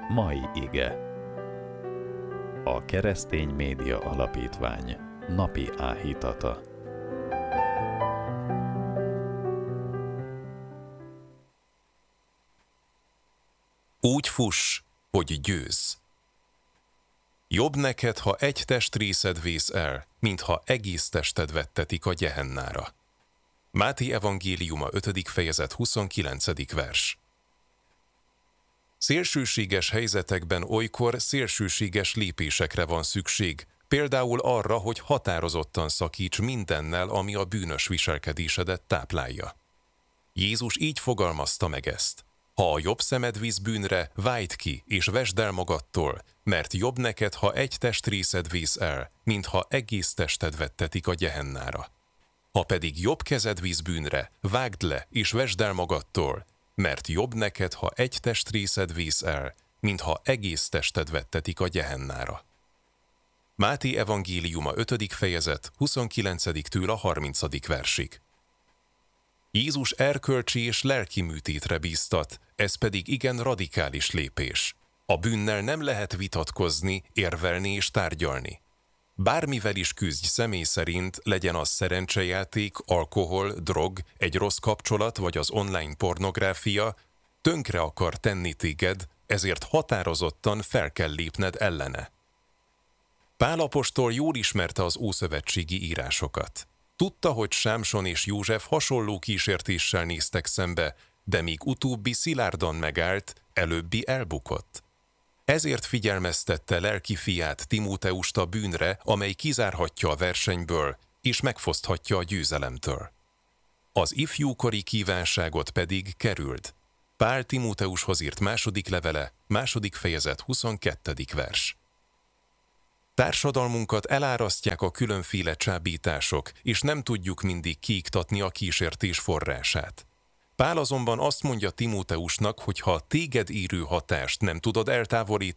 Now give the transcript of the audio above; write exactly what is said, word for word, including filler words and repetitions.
Mai ige. A Keresztény Média Alapítvány napi áhítata. Úgy fuss, hogy győzz. Jobb neked, ha egy testrészed vész el, mintha egész tested vettetik a gyehennára. Máté evangéliuma ötödik fejezet huszonkilencedik vers. Szélsőséges helyzetekben olykor szélsőséges lépésekre van szükség, például arra, hogy határozottan szakíts mindennel, ami a bűnös viselkedésedet táplálja. Jézus így fogalmazta meg ezt. Ha a jobb szemed visz bűnre, vájd ki, és vesd el magadtól, mert jobb neked, ha egy testrészed vész el, mintha egész tested vettetik a gyehennára. Ha pedig jobb kezed visz bűnre, vágd le, és vesd el magadtól, mert jobb neked, ha egy testrészed vész el, mintha egész tested vettetik a gyehennára. Máté evangéliuma ötödik fejezet huszonkilencediktől a harmincadik versig. Jézus erkölcsi és lelki műtétre bíztat, ez pedig igen radikális lépés. A bűnnel nem lehet vitatkozni, érvelni és tárgyalni. Bármivel is küzdj személy szerint, legyen az szerencsejáték, alkohol, drog, egy rossz kapcsolat vagy az online pornográfia, tönkre akar tenni téged, ezért határozottan fel kell lépned ellene. Pál apostol jól ismerte az ószövetségi írásokat. Tudta, hogy Sámson és József hasonló kísértéssel néztek szembe, de míg utóbbi szilárdan megállt, előbbi elbukott. Ezért figyelmeztette lelki fiát, Timóteust a bűnre, amely kizárhatja a versenyből, és megfoszthatja a győzelemtől. Az ifjúkori kívánságot pedig kerüld. Pál Timóteushoz írt második levele, második fejezet huszonkettedik vers. Társadalmunkat elárasztják a különféle csábítások, és nem tudjuk mindig kiiktatni a kísértés forrását. Pál azonban azt mondja Timóteusnak, hogy ha a téged érő hatást nem tudod eltávolítani,